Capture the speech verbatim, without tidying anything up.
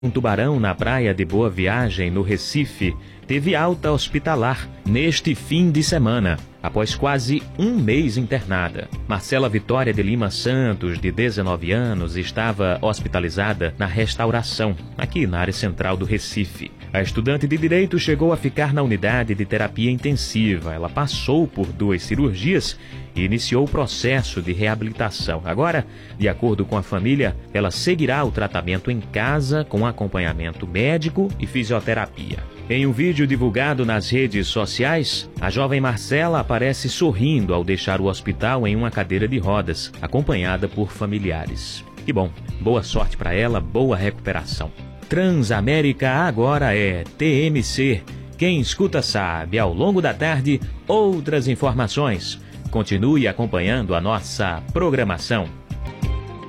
Um tubarão na praia de Boa Viagem, no Recife, teve alta hospitalar neste fim de semana, após quase um mês internada. Marcela Vitória de Lima Santos, de dezenove anos, estava hospitalizada na Restauração, aqui na área central do Recife. A estudante de Direito chegou a ficar na unidade de terapia intensiva. Ela passou por duas cirurgias e iniciou o processo de reabilitação. Agora, de acordo com a família, ela seguirá o tratamento em casa com acompanhamento médico e fisioterapia. Em um vídeo divulgado nas redes sociais, a jovem Marcela aparece sorrindo ao deixar o hospital em uma cadeira de rodas, acompanhada por familiares. Que bom, boa sorte para ela, boa recuperação. Transamérica agora é T M C. Quem escuta sabe. Ao longo da tarde, outras informações. Continue acompanhando a nossa programação.